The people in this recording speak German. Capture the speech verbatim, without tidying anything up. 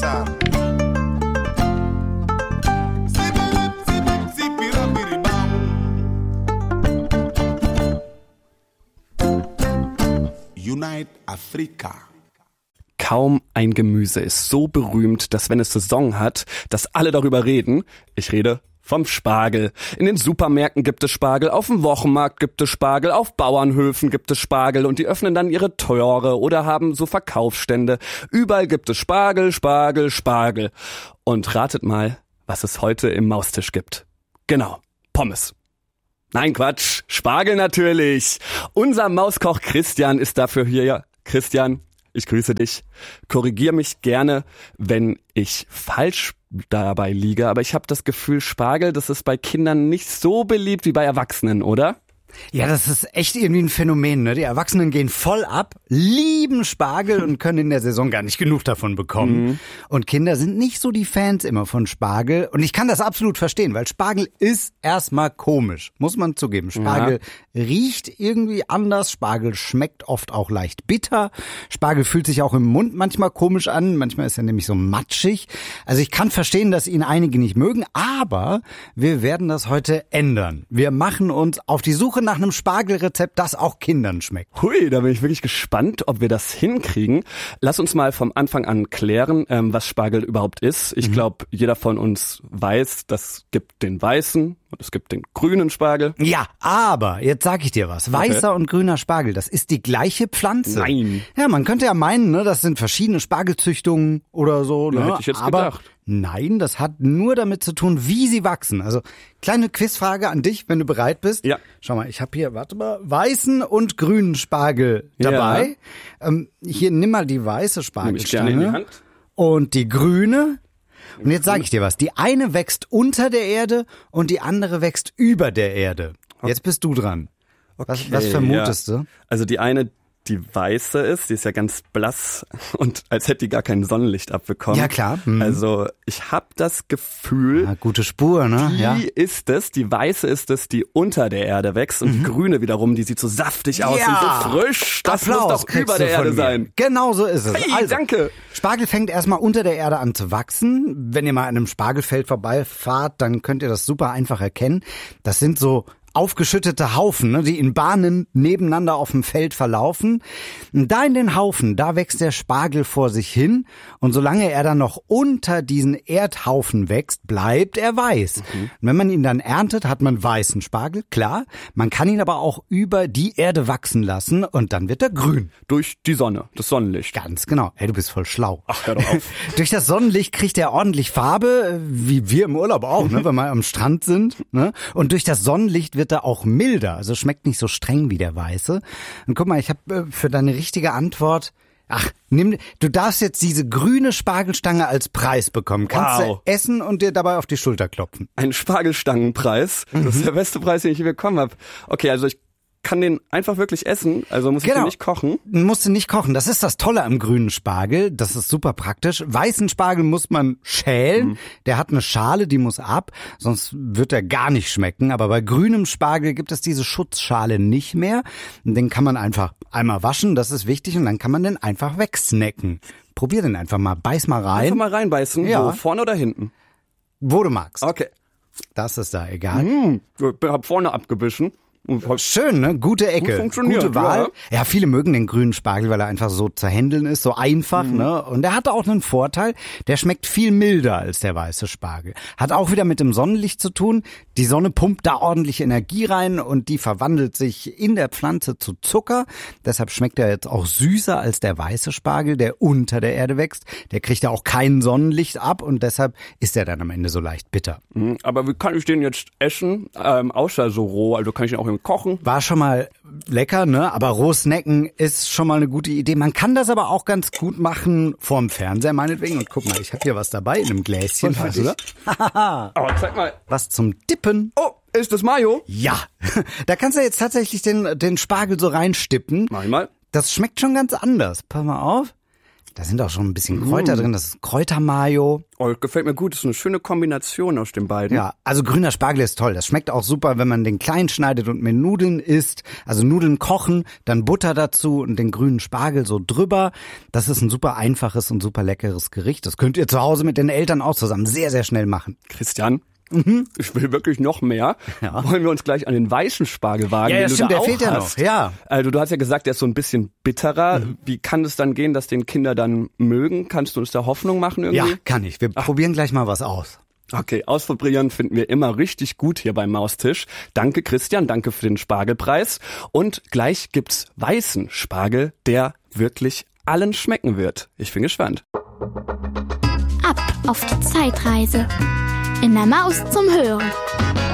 Sam. Unite Africa. Kaum ein Gemüse ist so berühmt, dass wenn es Saison hat, dass alle darüber reden. Ich rede vom Spargel. In den Supermärkten gibt es Spargel, auf dem Wochenmarkt gibt es Spargel, auf Bauernhöfen gibt es Spargel und die öffnen dann ihre Tore oder haben so Verkaufsstände. Überall gibt es Spargel, Spargel, Spargel. Und ratet mal, was es heute im Maustisch gibt. Genau, Pommes. Nein, Quatsch, Spargel natürlich. Unser Mauskoch Christian ist dafür hier. Ja, Christian, ich grüße dich. Korrigier mich gerne, wenn ich falsch dabei liege, aber ich habe das Gefühl, Spargel, das ist bei Kindern nicht so beliebt wie bei Erwachsenen, oder? Ja, das ist echt irgendwie ein Phänomen, ne? Die Erwachsenen gehen voll ab, lieben Spargel und können in der Saison gar nicht genug davon bekommen. Mhm. Und Kinder sind nicht so die Fans immer von Spargel. Und ich kann das absolut verstehen, weil Spargel ist erstmal komisch, muss man zugeben. Spargel ja. riecht irgendwie anders, Spargel schmeckt oft auch leicht bitter. Spargel fühlt sich auch im Mund manchmal komisch an, manchmal ist er nämlich so matschig. Also ich kann verstehen, dass ihn einige nicht mögen, aber wir werden das heute ändern. Wir machen uns auf die Suche nach einem Spargelrezept, das auch Kindern schmeckt. Hui, da bin ich wirklich gespannt, ob wir das hinkriegen. Lass uns mal vom Anfang an klären, ähm, was Spargel überhaupt ist. Ich mhm. glaube, jeder von uns weiß, das gibt den weißen und es gibt den grünen Spargel. Ja, aber jetzt sag ich dir was. Weißer okay. und grüner Spargel, das ist die gleiche Pflanze. Nein. Ja, man könnte ja meinen, ne, das sind verschiedene Spargelzüchtungen oder so. Ja, ne? hätte ich jetzt aber gedacht. Nein, das hat nur damit zu tun, wie sie wachsen. Also kleine Quizfrage an dich, wenn du bereit bist. Ja. Schau mal, ich habe hier, warte mal, weißen und grünen Spargel dabei. Ja. Ähm, hier, nimm mal die weiße Spargelstange in die Hand. Und die grüne. Und jetzt sage ich dir was. Die eine wächst unter der Erde und die andere wächst über der Erde. Jetzt bist du dran. Okay, was, was vermutest ja. du? Also die eine, die weiße ist, die ist ja ganz blass und als hätte die gar kein Sonnenlicht abbekommen. Ja, klar. Mhm. Also ich habe das Gefühl, ja, gute Spur, ne? Die ja. ist es, die weiße ist es, die unter der Erde wächst und mhm. die grüne wiederum, die sieht so saftig aus ja. und so frisch. Das Applaus muss doch über der Erde mir. sein. Genau so ist es. Hey, also, danke. Spargel fängt erstmal unter der Erde an zu wachsen. Wenn ihr mal an einem Spargelfeld vorbeifahrt, dann könnt ihr das super einfach erkennen. Das sind so aufgeschüttete Haufen, ne, die in Bahnen nebeneinander auf dem Feld verlaufen. Und da in den Haufen, da wächst der Spargel vor sich hin. Und solange er dann noch unter diesen Erdhaufen wächst, bleibt er weiß. Mhm. Und wenn man ihn dann erntet, hat man weißen Spargel, klar. Man kann ihn aber auch über die Erde wachsen lassen und dann wird er grün. Durch die Sonne, das Sonnenlicht. Ganz genau. Hey, du bist voll schlau. Ach, hör doch auf. Durch das Sonnenlicht kriegt er ordentlich Farbe, wie wir im Urlaub auch, ne, wenn wir am Strand sind. Ne? Und durch das Sonnenlicht wird wird er auch milder, also schmeckt nicht so streng wie der weiße. Und guck mal, ich habe äh, für deine richtige Antwort, ach, nimm, du darfst jetzt diese grüne Spargelstange als Preis bekommen. Kannst wow. du essen und dir dabei auf die Schulter klopfen. Ein Spargelstangenpreis, mhm. das ist der beste Preis, den ich je bekommen habe. Okay, also ich kann den einfach wirklich essen, also muss genau. ich den nicht kochen? Musst du nicht kochen, das ist das Tolle am grünen Spargel, das ist super praktisch. Weißen Spargel muss man schälen, mhm. der hat eine Schale, die muss ab, sonst wird er gar nicht schmecken. Aber bei grünem Spargel gibt es diese Schutzschale nicht mehr. Den kann man einfach einmal waschen, das ist wichtig, und dann kann man den einfach wegsnacken. Probier den einfach mal, beiß mal rein. Einfach mal reinbeißen, ja. Wo, vorne oder hinten? Wo du magst. Okay. Das ist da egal. Mhm. Ich hab vorne abgebissen. Schön, ne? Gute Ecke, gute Wahl. Ja. ja, viele mögen den grünen Spargel, weil er einfach so zu handeln ist, so einfach, mhm. ne? Und er hat auch einen Vorteil, der schmeckt viel milder als der weiße Spargel. Hat auch wieder mit dem Sonnenlicht zu tun. Die Sonne pumpt da ordentlich Energie rein und die verwandelt sich in der Pflanze zu Zucker. Deshalb schmeckt er jetzt auch süßer als der weiße Spargel, der unter der Erde wächst. Der kriegt ja auch kein Sonnenlicht ab und deshalb ist er dann am Ende so leicht bitter. Mhm. Aber wie kann ich den jetzt essen, ähm, außer so roh? Also kann ich den auch kochen. War schon mal lecker, ne? Aber roh snacken ist schon mal eine gute Idee. Man kann das aber auch ganz gut machen vorm Fernseher meinetwegen. Und guck mal, ich habe hier was dabei in einem Gläschen. Was oder? Oh, zeig mal. Was zum Dippen. Oh, ist das Mayo? Ja. Da kannst du jetzt tatsächlich den, den Spargel so reinstippen. Mach ich mal. Das schmeckt schon ganz anders. Pass mal auf. Da sind auch schon ein bisschen Kräuter mm. drin, das ist Kräutermayo. Oh, gefällt mir gut, das ist eine schöne Kombination aus den beiden. Ja, also grüner Spargel ist toll. Das schmeckt auch super, wenn man den klein schneidet und mit Nudeln isst. Also Nudeln kochen, dann Butter dazu und den grünen Spargel so drüber. Das ist ein super einfaches und super leckeres Gericht. Das könnt ihr zu Hause mit den Eltern auch zusammen sehr, sehr schnell machen. Christian? Mhm. Ich will wirklich noch mehr. Ja. Wollen wir uns gleich an den weißen Spargel wagen? Ja, ja den stimmt, du da der auch fehlt ja hast. noch. Ja. Also du hast ja gesagt, der ist so ein bisschen bitterer. Mhm. Wie kann es dann gehen, dass den Kinder dann mögen? Kannst du uns da Hoffnung machen irgendwie? Ja, kann ich. Wir Ach. probieren gleich mal was aus. Okay, ausprobieren finden wir immer richtig gut hier beim Maustisch. Danke Christian, danke für den Spargelpreis. Und gleich gibt's weißen Spargel, der wirklich allen schmecken wird. Ich bin gespannt. Ab auf die Zeitreise. In der Maus zum Hören.